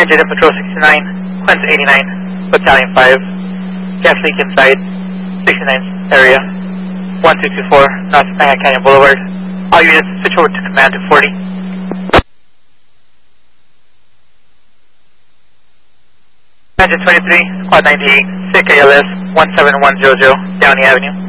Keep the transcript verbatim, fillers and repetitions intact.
Engine in Patrol sixty-nine, Quince eighty-nine, Battalion five. Gas leak inside, sixty-ninth area, one two two four, North Shanghai Canyon Boulevard. All units switch over to command to forty. Engine twenty-three, Squad ninety-eight, S I C A L S one seven one zero zero, Downey Avenue.